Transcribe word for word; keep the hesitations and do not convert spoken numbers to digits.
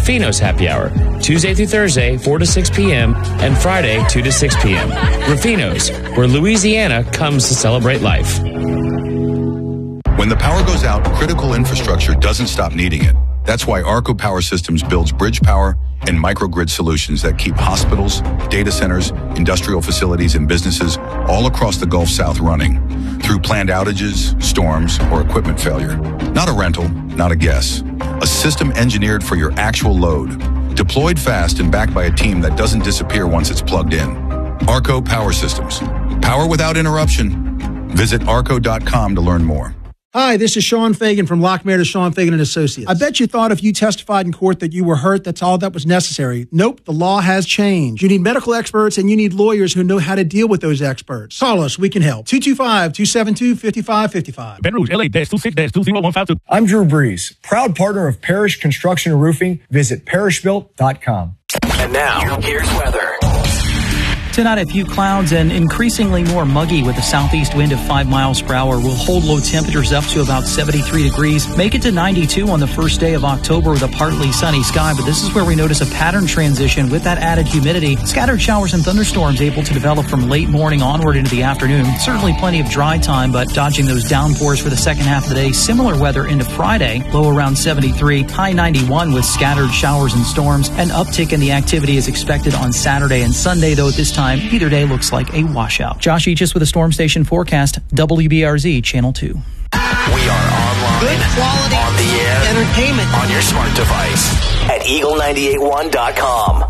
Rufino's Happy Hour, Tuesday through Thursday, four to six p.m., and Friday, two to six p.m. Rufino's, where Louisiana comes to celebrate life. When the power goes out, critical infrastructure doesn't stop needing it. That's why Arco Power Systems builds bridge power and microgrid solutions that keep hospitals, data centers, industrial facilities, and businesses all across the Gulf South running through planned outages, storms, or equipment failure. Not a rental, not a guess. A system engineered for your actual load, deployed fast and backed by a team that doesn't disappear once it's plugged in. Arco Power Systems. Power without interruption. Visit arco dot com to learn more. Hi, this is Sean Fagan from Lockmeyer to Sean Fagan and Associates. I bet you thought if you testified in court that you were hurt, that's all that was necessary. Nope, the law has changed. You need medical experts and you need lawyers who know how to deal with those experts. Call us, we can help. two two five, two seven two, five five five five. Baton Rouge, L A two six two zero one five two. I'm Drew Brees, proud partner of Parish Construction and Roofing. Visit parish built dot com. And now, here's weather. Tonight, a few clouds and increasingly more muggy with a southeast wind of five miles per hour will hold low temperatures up to about seventy-three degrees. Make it to ninety-two on the first day of October with a partly sunny sky, but this is where we notice a pattern transition with that added humidity. Scattered showers and thunderstorms able to develop from late morning onward into the afternoon. Certainly plenty of dry time, but dodging those downpours for the second half of the day. Similar weather into Friday, low around seventy-three, high ninety-one with scattered showers and storms. An uptick in the activity is expected on Saturday and Sunday, though at this time, either day looks like a washout. Josh Eachus with a Storm Station forecast, W B R Z Channel two. We are online. Good quality on the air. Entertainment on your smart device at eagle nine eight one dot com.